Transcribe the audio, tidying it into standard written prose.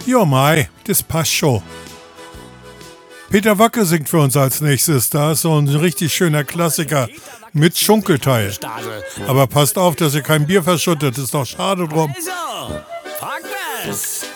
Jo, Mai, das passt schon. Peter Wacke singt für uns als nächstes. Da ist so ein richtig schöner Klassiker mit Schunkelteil. Aber passt auf, dass ihr kein Bier verschüttet. Ist doch schade drum. Also, fragt was.